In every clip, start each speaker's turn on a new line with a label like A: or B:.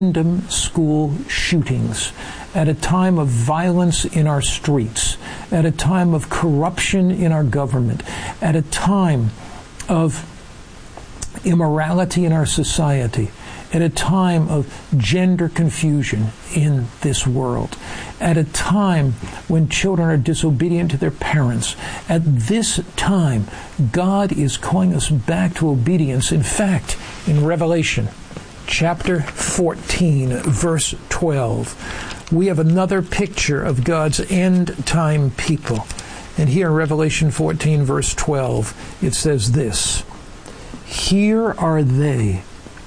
A: random school shootings, at a time of violence in our streets, at a time of corruption in our government, at a time of immorality in our society, at a time of gender confusion in this world, at a time when children are disobedient to their parents. At this time, God is calling us back to obedience. In fact, in Revelation chapter 14, verse 12, we have another picture of God's end-time people. And here in Revelation 14, verse 12, it says this: "Here are they.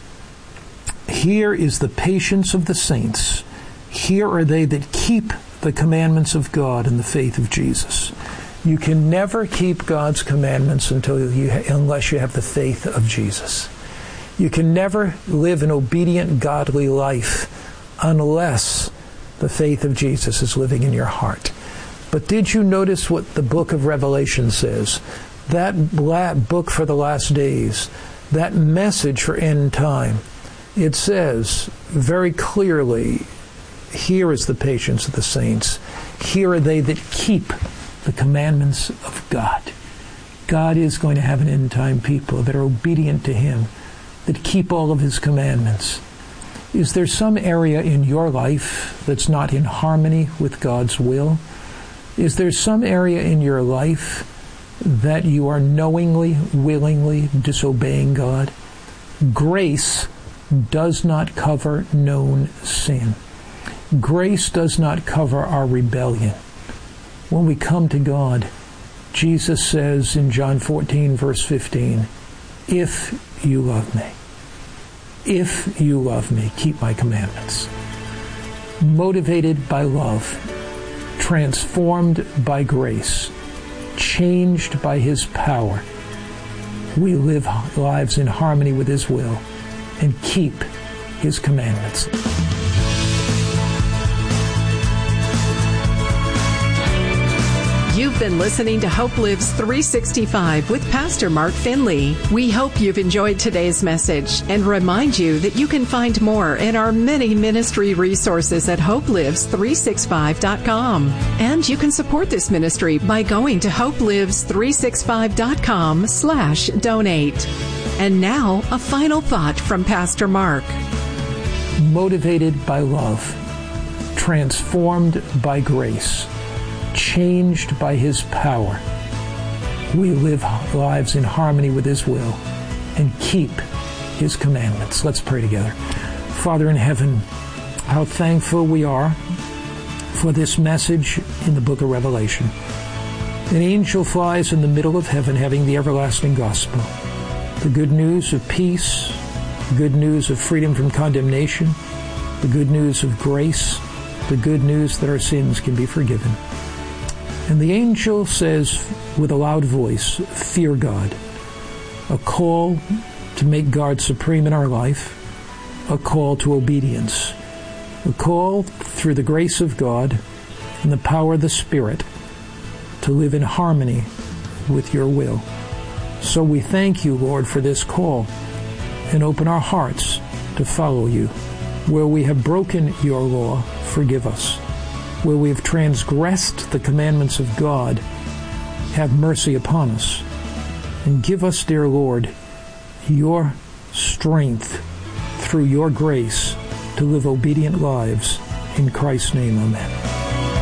A: Here is the patience of the saints. Here are they that keep the commandments of God and the faith of Jesus." You can never keep God's commandments unless you have the faith of Jesus. You can never live an obedient, godly life unless the faith of Jesus is living in your heart. But did you notice what the book of Revelation says? That book for the last days, that message for end time, it says very clearly, here is the patience of the saints. Here are they that keep the commandments of God. God is going to have an end time people that are obedient to Him, that keep all of His commandments. Is there some area in your life that's not in harmony with God's will? Is there some area in your life that you are knowingly, willingly disobeying God? Grace does not cover known sin. Grace does not cover our rebellion. When we come to God, Jesus says in John 14, verse 15, "If you love me, if you love me, keep my commandments." Motivated by love, transformed by grace, changed by His power, we live lives in harmony with His will and keep His commandments.
B: You've been listening to Hope Lives 365 with Pastor Mark Finley. We hope you've enjoyed today's message and remind you that you can find more in our many ministry resources at hopelives365.com. And you can support this ministry by going to hopelives365.com/donate. And now, a final thought from Pastor Mark.
A: Motivated by love, transformed by grace, changed by His power, we live lives in harmony with His will and keep His commandments. Let's pray together. Father in heaven, how thankful we are for this message in the book of Revelation. An angel flies in the middle of heaven having the everlasting gospel, the good news of peace, the good news of freedom from condemnation, the good news of grace, the good news that our sins can be forgiven. And the angel says with a loud voice, "Fear God," a call to make God supreme in our life, a call to obedience, a call through the grace of God and the power of the Spirit to live in harmony with your will. So we thank you, Lord, for this call and open our hearts to follow you. Where we have broken your law, forgive us. Where we have transgressed the commandments of God, have mercy upon us. And give us, dear Lord, your strength through your grace to live obedient lives. In Christ's name, amen.